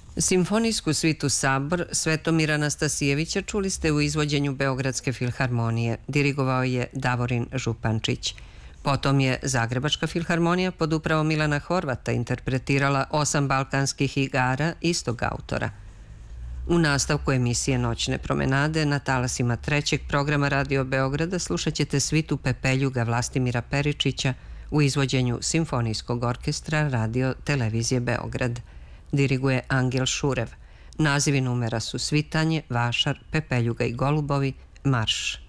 Simfonijsku svitu Sabor Svetomira Anastasijevića čuli ste u izvođenju Beogradske filharmonije. Dirigovao je Davorin Župančić. Potom je Zagrebačka filharmonija pod upravom Milana Horvata interpretirala 8 balkanskih igara istog autora. U nastavku emisije Noćne promenade na talasima trećeg programa Radio Beograda slušat ćete svitu Pepeljuga Vlastimira Peričića u izvođenju Simfonijskog orkestra Radio Televizije Beograd. Diriguje Angel Šurev. Nazivi numera su Svitanje, Vašar, Pepeljuga i Golubovi, Marš.